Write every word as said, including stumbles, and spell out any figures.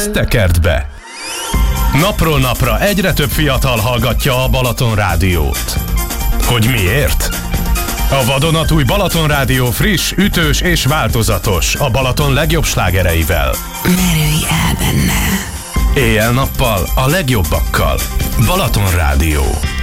Vigyázz, tekerd be! Napról napra egyre több fiatal hallgatja a Balaton Rádiót. Hogy miért? A vadonatúj Balaton Rádió friss, ütős és változatos, a Balaton legjobb slágereivel. Merülj el benne! Éjjel-nappal a legjobbakkal. Balaton Rádió.